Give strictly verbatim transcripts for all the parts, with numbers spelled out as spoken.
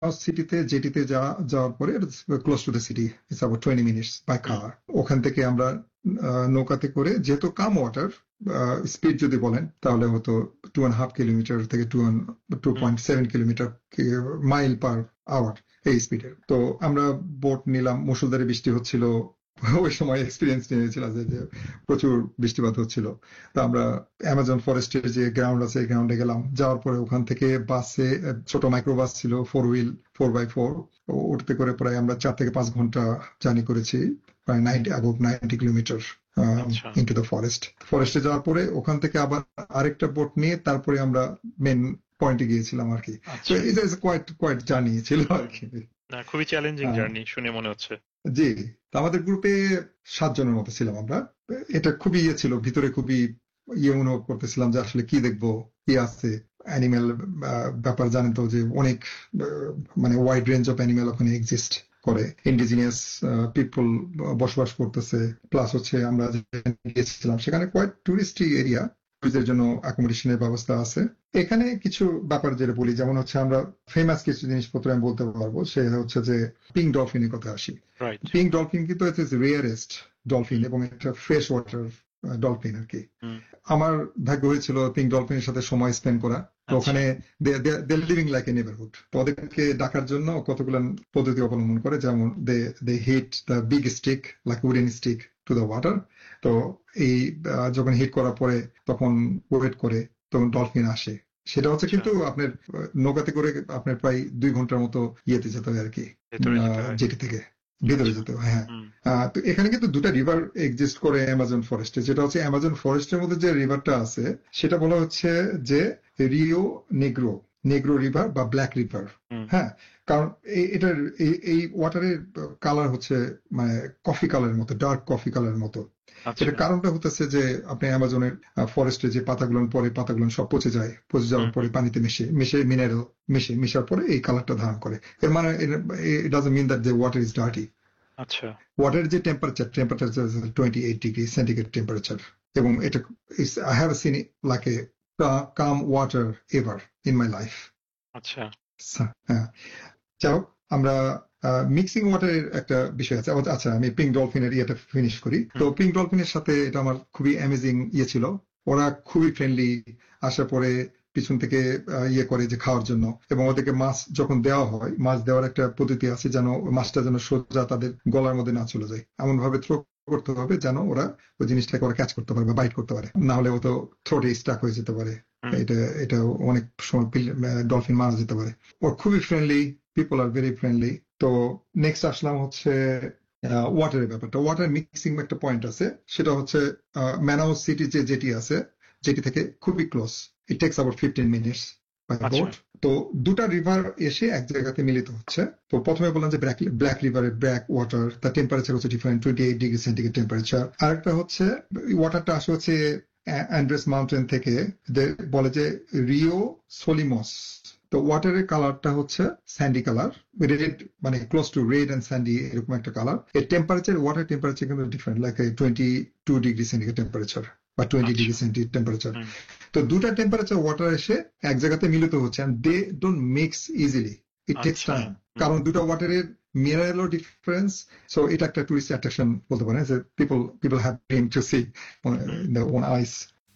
সিটিতে জেটিতে যাওয়া যাওয়ার পরে close to the city, it's about twenty minutes by কার। ওখান থেকে আমরা আহ, নৌকাতে করে, যেহেতু কাম ওয়াটার, স্পিড যদি বলেন তাহলে হতো টু অ্যান্ড হাফ কিলোমিটার থেকে two two point seven kilometre mile per hour এই স্পিডের। তো আমরা বোট নিলাম, মুষলধারে বৃষ্টি হচ্ছিল, ওই সময় এক্সপিরিয়েন্স নিয়েছিলাম যে যে প্রচুর বৃষ্টিপাত হচ্ছিল। তো আমরা অ্যামাজন ফরেস্টের যে গ্রাউন্ড আছে, গ্রাউন্ডে গেলাম। যাওয়ার পরে ওখান থেকে বাসে, ছোট মাইক্রো বাস ছিল, four wheel, four by four, উঠতে করে প্রায় আমরা চার থেকে পাঁচ ঘন্টা জার্নি করেছি, প্রায় নাইনটি অ্যাবাউট নাইনটি কিলোমিটার আচ্ছা ইনটু দ্য ফরেস্ট। ফরেস্টে যাওয়ার পরে ওখান থেকে আবার আরেকটা বোট নিয়ে তারপরে আমরা মেন পয়েন্টে গিয়েছিলাম আর কি। তো আচ্ছা। এটা কোয়াইট কোয়াইট জার্নি ছিল আর কি। না, খুবই চ্যালেঞ্জিং আহ, জার্নি শুনে মনে হচ্ছে। জি। তো আমাদের গ্রুপে সাত জনের মতো ছিলাম আমরা। এটা খুবই ইয়ে ছিল, ভিতরে খুবই ইয়ে অনুভব করতেছিলাম যে আসলে কি দেখবো, কি আছে অ্যানিমেল ব্যাপার। জানেন তো যে অনেক আহ, মানে ওয়াইড রেঞ্জ অফ অ্যানিমেল ওখানে এক্সিস্ট করে, ইন্ডিজিনিয়াস পিপল বসবাস করতেছে। প্লাস হচ্ছে আমরা যেখানে গিয়েছিলাম সেখানে কোয়াইট টুরিস্টি এরিয়া, টুরিস্টদের জন্য অ্যাকোমোডেশনের ব্যবস্থা আছে। এখানে কিছু ব্যাপার যেটা বলি, যেমন হচ্ছে আমরা ফেমাস কিছু জিনিসপত্র আমি বলতে পারবো, সে হচ্ছে যে পিঙ্ক ডলফিনের কথা আসি। রাইট। পিঙ্ক ডলফিন কিন্তু ইট ইজ রেয়ারেস্ট ডলফিন, এবং এটা ফ্রেশ ওয়াটার ডলফিন আর কি। হুম। আমার ভাগ্য হয়েছিল পিঙ্ক ডলফিনের সাথে সময় স্পেন্ড করা। তো আচ্ছা ওখানে দে লিভিং লাইক এ নেবারহুড। তো ওদেরকে ডাকার জন্য কতগুলো পদ্ধতি অবলম্বন করে, যেমন দে দে hit the big stick like wooden stick to the water. তো এই আহ, যখন হিট করার পরে তখন ওয়েট করে, তখন ডলফিন আসে। সেটা হচ্ছে আচ্ছা, কিন্তু আপনার আহ, নৌকাতে করে আপনার প্রায় দুই ঘন্টার মতো ইয়েতে যেতে হয় আর কি, ভেতরে যেতে হয়। জেটি থেকে ভিতরে আচ্ছা। যেতে হয়। হ্যাঁ। হুম। আহ, তো এখানে কিন্তু দুটা রিভার এক্সিস্ট করে অ্যামাজন ফরেস্টে। যেটা হচ্ছে অ্যামাজন ফরেস্টের মধ্যে যে রিভারটা আছে সেটা বলা হচ্ছে যে রিও নেগ্রো, নেগ্রো রিভার বা ব্ল্যাক রিভার। হুম। হ্যাঁ, কারণ এই- এটার এই এই ওয়াটারের কালার হচ্ছে মানে কফি কালারের মতো, ডার্ক কফি কালারের মতো। আচ্ছা। এটার কারণটা হচ্ছে যে আপনি অ্যামাজনের ফরেস্টে যে পাতাগুলো পরে, পাতাগুলো সব পচে যায়, পচে হুম যাওয়ার পরে হুম। পানিতে মিশে মিশে মিনারেল মিশে মিশার পরে এই কালারটা ধারণ করে। এর মানে it doesn't mean that the water is dirty. আচ্ছা। ওয়াটারের যে temperature, temperature twenty eight degree centigrade temperature. এবং এটা I have seen like a come water ever in my life. আচ্ছা। হ্যাঁ। যাই হোক, আমরা মিক্সিং ওয়াটারের একটা বিষয় আছে। আচ্ছা আচ্ছা, আমি পিঙ্ক ডলফিনের ইয়েটা ফিনিশ করি। তো হুম। পিঙ্ক ডলফিনের সাথে এটা আমার খুবই অ্যামেজিং ইয়ে ছিল। ওরা খুবই ফ্রেন্ডলি। আসার পরে পিছন থেকে আহ, ইয়ে করে যে খাওয়ার জন্য, এবং ওদেরকে মাছ যখন দেওয়া হয়, মাছ দেওয়ার একটা পদ্ধতি আছে যেন মাছটা যেন সোজা তাদের গলার মধ্যে না চলে যায়, এমন ভাবে থ্রো করতে হবে যেন ওরা ওই জিনিসটাকে ওরা ক্যাচ করতে পারে বা বাইট করতে পারে, না হলে ও তো থ্রোটে স্টাক হয়ে যেতে পারে। হুম। এটা এটা অনেক সময় ডলফিন মারা যেতে পারে। ও খুবই friendly, people are very friendly. তো নেক্সট আসলাম হচ্ছে ওয়াটারের ব্যাপারটা। ওয়াটার মিক্সিং একটা পয়েন্ট আছে, সেটা হচ্ছে ম্যানাউস সিটি যে যেটি আছে, যেটি থেকে খুবই close, it takes about fifteen minutes by আচ্ছা। বোট। তো দুটা রিভার এসে এক জায়গাতে মিলিত হচ্ছে। তো প্রথমে বললাম যে ব্ল্যাক ব্ল্যাক রিভারের ব্ল্যাক ওয়াটার, তার টেম্পারেচার হচ্ছে different, twenty eight degree centigrade temperature. আরেকটা হচ্ছে ওয়াটারটা আসে হচ্ছে অ্যান্ড্রেস মাউন্টেন থেকে, বলে যে রিও সোলিমস। তো ওয়াটারের কালারটা হচ্ছে স্যান্ডি কালার, রেড, মানে close two red and Sandy, এরকম একটা কালার। এর টেম্পারেচার, ওয়াটার টেম্পারেচার কিন্তু different, like twenty two degree centigrade temperature বা টোয়েন্টি আচ্ছা। Degree centigrade temperature. হুম। তো দুটা টেম্পারেচার ওয়াটার এসে এক জায়গাতে মিলিত হচ্ছে, and they don't mix easily, it takes আচ্ছা। টাইম। হুম। কারণ দুটা ওয়াটারের মিনারেলও ডিফারেন্স। সো এটা একটা টুরিস্ট অ্যাট্রাকশন বলতে পারেন, যে people people have dream two C hmm. In the on আইস।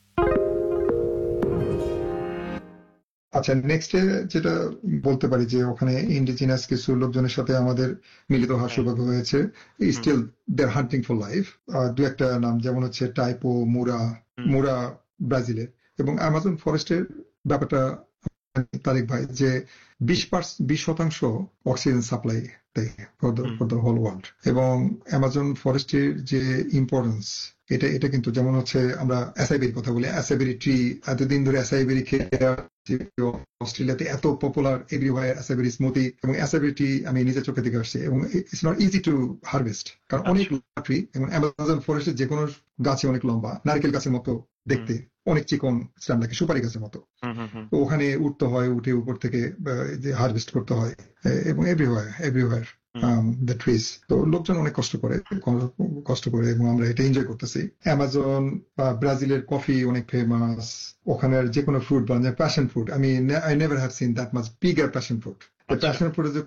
আচ্ছা, নেক্সট যেটা বলতে পারি যে ওখানে ইন্ডিজিনাস কিছু লোকজনের সাথে আমাদের মিলিত হওয়ার হ্যাঁ। সৌভাগ্য হয়েছে। হুম। Still they R hunting for life. দু একটা নাম, যেমন হচ্ছে টাইপো, মুরা। হুম। মুরা ব্রাজিলের। এবং অ্যামাজন ফরেস্টের ব্যাপারটা তারিক ভাই, যে বিশ পার্সেন্ট বিশ শতাংশ অক্সিজেন সাপ্লাই দেয় for hmm. The whole world. এবং অ্যামাজন ফরেস্টের যে ইম্পর্টেন্স, এটা এটা কিন্তু যেমন হচ্ছে আমরা অ্যাসাইবেরির কথা বলি, অ্যাসাইবেরি ট্রি, এতদিন ধরে অ্যাসাইবেরি খেয়ে আসছি। অস্ট্রেলিয়াতে এত পপুলার এভরিওয়্যার অ্যাসাইবেরি স্মুদি, এবং অ্যাসাইবেরি ট্রি আমি নিজের চোখে দেখে আসছি। এবং it's not easy to harvest, কারণ অনেক আচ্ছা। ট্রি, এবং অ্যামাজন ফরেস্টের যে কোনো গাছে অনেক লম্বা, নারকেল গাছের মতো হুম। দেখতে, অনেক চিকন স্ট্যান্ড লাগে, সুপারি গাছের মতো। হুম। হুম। হুম। তো ওখানে উঠতে হয়, উঠে উপর থেকে যে হারভেস্ট করতে হয়, এবং everywhere everywhere hmm. The trees. তো লোকজন অনেক কষ্ট করে, কষ্ট করে, এবং আমরা এটা এনজয় করতেছি। অ্যামাজন বা ব্রাজিলের কফি অনেক ফেমাস। ওখানের যে কোনো ফ্রুট, বা প্যাশন ফ্রুট, আমি I never have seen that much bigger passion fruit. আচ্ছা। প্যাশন ফ্রুটে যে